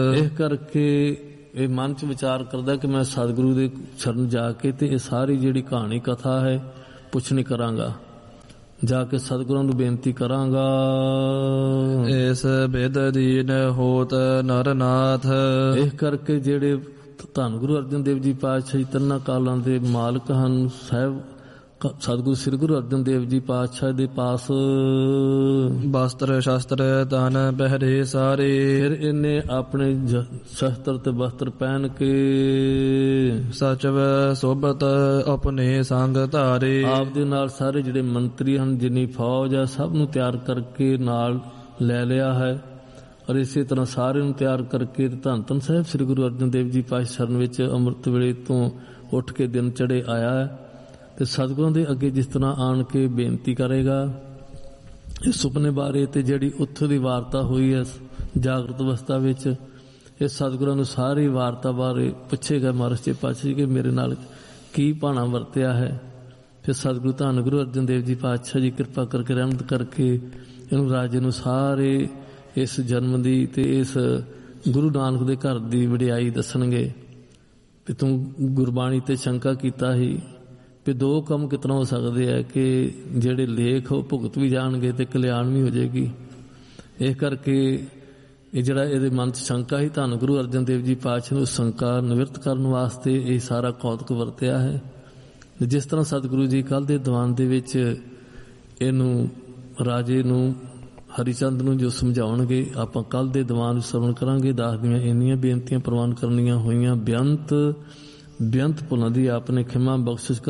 ਇਸ ਕਰਕੇ ਇਹ ਮਨ 'ਚ ਵਿਚਾਰ ਕਰਦਾ ਕਿ ਮੈਂ ਸਤਿਗੁਰੂ ਦੇ ਸ਼ਰਨ ਜਾ ਕੇ ਤੇ ਇਹ ਸਾਰੀ ਜਿਹੜੀ ਕਹਾਣੀ ਕਥਾ ਹੈ ਪੁੱਛਣੀ ਕਰਾਂਗਾ, ਜਾ ਕੇ ਸਤਿਗੁਰਾਂ ਨੂੰ ਬੇਨਤੀ ਕਰਾਂਗਾ। ਇਸ ਬਿਦ ਦੀਨ ਹੋਤ ਨਰਨਾਥ। ਇਸ ਕਰਕੇ ਜਿਹੜੇ ਧੰਨ ਗੁਰੂ ਅਰਜਨ ਦੇਵ ਜੀ ਪਾਤਸ਼ਾਹ ਜੀ ਤਿੰਨਾਂ ਕਾਲਾਂ ਦੇ ਮਾਲਕ ਹਨ, ਸਾਹਿਬ ਸਤਿਗੁਰੂ ਸ੍ਰੀ ਗੁਰੂ ਅਰਜਨ ਦੇਵ ਜੀ ਪਾਤਸ਼ਾਹ ਦੇ ਪਾਸ ਵਸਤਰ ਸ਼ਸਤਰ ਤਨ ਪਹਿਰੇ ਸਾਰੇ। ਫਿਰ ਇਹਨੇ ਆਪਣੇ ਸ਼ਸਤਰ ਤੇ ਵਸਤਰ ਪਹਿਨ ਕੇ ਸਚਵ ਸੋਭਤ ਆਪਣੇ ਸੰਗ ਧਾਰੇ। ਆਪ ਦੇ ਨਾਲ ਸਾਰੇ ਜਿਹੜੇ ਮੰਤਰੀ ਹਨ, ਜਿੰਨੀ ਫੌਜ ਆ, ਸਭ ਨੂੰ ਤਿਆਰ ਕਰਕੇ ਨਾਲ ਲੈ ਲਿਆ ਹੈ। ਔਰ ਇਸੇ ਤਰ੍ਹਾਂ ਸਾਰਿਆਂ ਨੂੰ ਤਿਆਰ ਕਰਕੇ ਧੰਨ ਧੰਨ ਸਾਹਿਬ ਸ੍ਰੀ ਗੁਰੂ ਅਰਜਨ ਦੇਵ ਜੀ ਪਾਤਸ਼ਾਹ ਸ਼ਰਨ ਵਿੱਚ ਅੰਮ੍ਰਿਤ ਵੇਲੇ ਤੋਂ ਉੱਠ ਕੇ ਦਿਨ ਚੜੇ ਆਇਆ ਹੈ। ਤੇ ਸਤਿਗੁਰਾਂ ਦੇ ਅੱਗੇ ਜਿਸ ਤਰ੍ਹਾਂ ਆਣ ਕੇ ਬੇਨਤੀ ਕਰੇਗਾ ਇਸ ਸੁਪਨੇ ਬਾਰੇ, ਤੇ ਜਿਹੜੀ ਉੱਥੋਂ ਦੀ ਵਾਰਤਾ ਹੋਈ ਹੈ ਜਾਗਰਤ ਅਵਸਥਾ ਵਿੱਚ, ਇਹ ਸਤਿਗੁਰਾਂ ਨੂੰ ਸਾਰੀ ਵਾਰਤਾ ਬਾਰੇ ਪੁੱਛੇਗਾ ਮਹਾਰਾਜ ਜੀ ਪਾਤਸ਼ਾਹ ਜੀ ਕਿ ਮੇਰੇ ਨਾਲ ਕੀ ਭਾਣਾ ਵਰਤਿਆ ਹੈ। ਫਿਰ ਸਤਿਗੁਰੂ ਧੰਨ ਗੁਰੂ ਅਰਜਨ ਦੇਵ ਜੀ ਪਾਤਸ਼ਾਹ ਜੀ ਕਿਰਪਾ ਕਰਕੇ ਰਹਿਮਤ ਕਰਕੇ ਇਹਨੂੰ ਰਾਜੇ ਨੂੰ ਸਾਰੇ ਇਸ ਜਨਮ ਦੀ ਤੇ ਇਸ ਗੁਰੂ ਨਾਨਕ ਦੇ ਘਰ ਦੀ ਵਡਿਆਈ ਦੱਸਣਗੇ। ਵੀ ਤੂੰ ਗੁਰਬਾਣੀ ਤੇ ਸ਼ੰਕਾ ਕੀਤਾ ਸੀ ਵੀ ਦੋ ਕੰਮ ਕਿਤਨਾ ਹੋ ਸਕਦੇ ਹੈ ਕਿ ਜਿਹੜੇ ਲੇਖ ਉਹ ਭੁਗਤ ਵੀ ਜਾਣਗੇ ਤੇ ਕਲਿਆਣ ਵੀ ਹੋ ਜਾਏਗੀ। ਇਸ ਕਰਕੇ ਇਹ ਜਿਹੜਾ ਇਹਦੇ ਮਨ 'ਚ ਸ਼ੰਕਾ ਸੀ, ਧੰਨ ਗੁਰੂ ਅਰਜਨ ਦੇਵ ਜੀ ਪਾਤਸ਼ਾਹ ਨੂੰ ਸ਼ੰਕਾ ਨਿਵਰਤ ਕਰਨ ਵਾਸਤੇ ਇਹ ਸਾਰਾ ਕੌਤਕ ਵਰਤਿਆ ਹੈ। ਜਿਸ ਤਰ੍ਹਾਂ ਸਤਿਗੁਰੂ ਜੀ ਕੱਲ੍ਹ ਦੇ ਦੀਵਾਨ ਦੇ ਵਿੱਚ ਇਹਨੂੰ ਰਾਜੇ ਨੂੰ ਹਰੀਚੰਦ ਨੂੰ ਜੋ ਸਮਝਾਉਣਗੇ, ਆਪਾਂ ਕੱਲ੍ਹ ਦੇ ਦੀਵਾਨ ਨੂੰ ਸਰਵਣ ਕਰਾਂਗੇ। ਦਾਸ ਦੀਆਂ ਇੰਨੀਆਂ ਬੇਨਤੀਆਂ ਪ੍ਰਵਾਨ ਕਰਨੀਆਂ ਹੋਈਆਂ। ਬੇਅੰਤ ਭੁੱਲਾਂ ਦੀ ਆਪਨੇ ਖਿਮਾ ਬਖਸ਼ਿਸ਼